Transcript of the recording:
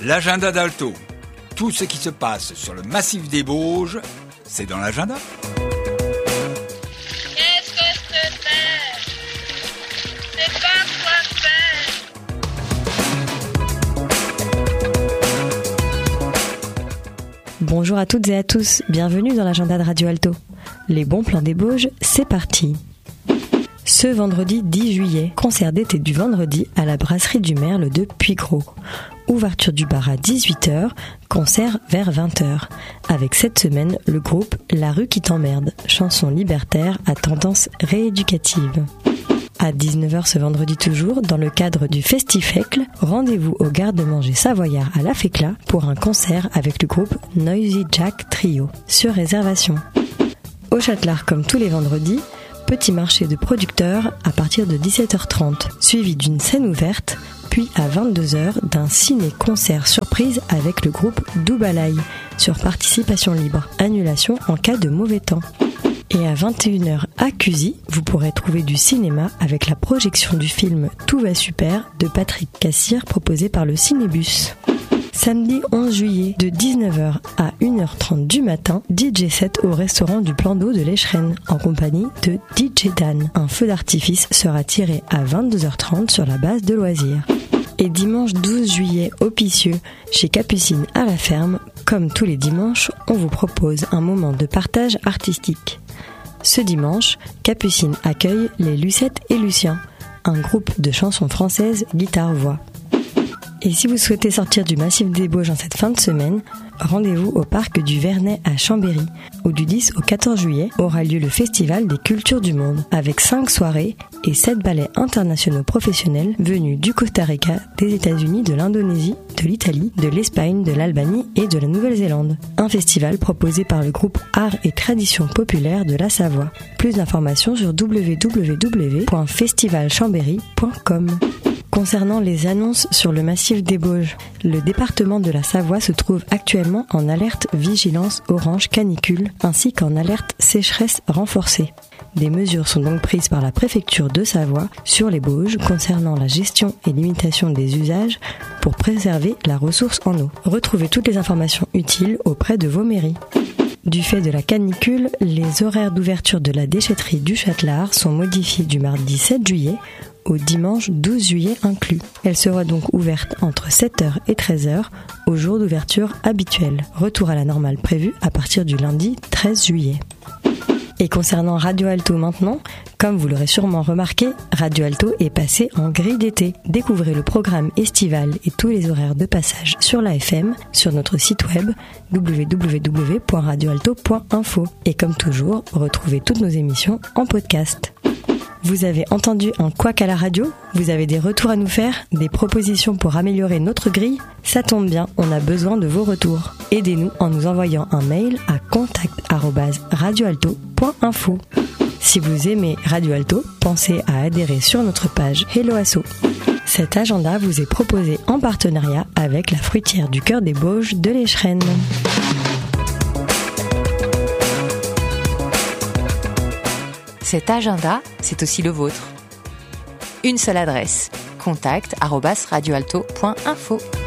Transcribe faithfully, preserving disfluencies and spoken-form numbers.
L'agenda d'Alto. Tout ce qui se passe sur le massif des Bauges, c'est dans l'agenda. Qu'est-ce que je te fais? C'est pas quoi faire. Bonjour à toutes et à tous, bienvenue dans l'agenda de Radio Alto. Les bons plans des Bauges, c'est parti. Ce vendredi dix juillet, concert d'été du vendredi à la brasserie du Merle de Puycros. Ouverture du bar à dix-huit heures, concert vers vingt heures. Avec cette semaine, le groupe La Rue qui t'emmerde, chanson libertaire à tendance rééducative. À dix-neuf heures ce vendredi toujours, dans le cadre du Festifecle, rendez-vous au garde-manger savoyard à La Fécla pour un concert avec le groupe Noisy Jack Trio, sur réservation. Au Châtelard, comme tous les vendredis, petit marché de producteurs à partir de dix-sept heures trente, suivi d'une scène ouverte, puis à vingt-deux heures d'un ciné-concert surprise avec le groupe Doubalaï, sur participation libre, annulation en cas de mauvais temps. Et à vingt et une heures à Cusy, vous pourrez trouver du cinéma avec la projection du film Tout va super de Patrick Cassir proposé par le Cinébus. Samedi onze juillet, de dix-neuf heures à une heure trente du matin, D J set au restaurant du Plan d'eau de l'Escheren, en compagnie de D J Dan. Un feu d'artifice sera tiré à vingt-deux heures trente sur la base de loisirs. Et dimanche douze juillet, au Picieux, chez Capucine à la ferme, comme tous les dimanches, on vous propose un moment de partage artistique. Ce dimanche, Capucine accueille les Lucette et Lucien, un groupe de chansons françaises guitare-voix. Et si vous souhaitez sortir du massif des Bauges en cette fin de semaine, rendez-vous au parc du Vernet à Chambéry, où du dix au quatorze juillet aura lieu le Festival des Cultures du Monde, avec cinq soirées et sept ballets internationaux professionnels venus du Costa Rica, des États-Unis, de l'Indonésie, de l'Italie, de l'Espagne, de l'Albanie et de la Nouvelle-Zélande. Un festival proposé par le groupe Art et Tradition Populaire de la Savoie. Plus d'informations sur w w w point festival chambéry point com. Concernant les annonces sur le massif des Bauges, le département de la Savoie se trouve actuellement en alerte vigilance orange canicule ainsi qu'en alerte sécheresse renforcée. Des mesures sont donc prises par la préfecture de Savoie sur les Bauges concernant la gestion et limitation des usages pour préserver la ressource en eau. Retrouvez toutes les informations utiles auprès de vos mairies. Du fait de la canicule, les horaires d'ouverture de la déchetterie du Châtelard sont modifiés du mardi sept juillet au dimanche douze juillet inclus. Elle sera donc ouverte entre sept heures et treize heures au jour d'ouverture habituel. Retour à la normale prévu à partir du lundi treize juillet. Et concernant Radio Alto maintenant, comme vous l'aurez sûrement remarqué, Radio Alto est passé en grille d'été. Découvrez le programme estival et tous les horaires de passage sur la F M sur notre site web w w w point radio alto point info. Et comme toujours, retrouvez toutes nos émissions en podcast. Vous avez entendu un couac à la radio? Vous avez des retours à nous faire? Des propositions pour améliorer notre grille? Ça tombe bien, on a besoin de vos retours. Aidez-nous en nous envoyant un mail à contact arobase radio alto point info. Si vous aimez Radio Alto, pensez à adhérer sur notre page Hello Asso. Cet agenda vous est proposé en partenariat avec la fruitière du cœur des Bauges de l'Escheren. Cet agenda, c'est aussi le vôtre. Une seule adresse, contact arobase radio alto point info.